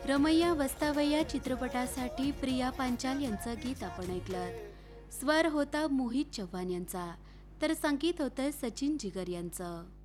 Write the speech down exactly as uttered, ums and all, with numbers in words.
रमैया वस्तावय्या चित्रपटासाठी प्रिया पांचाल यांचं गीत आपण ऐकलं। स्वर होता मोहित चव्हाण यांचा, तर संगीत होतं सचिन जिगर यांचं।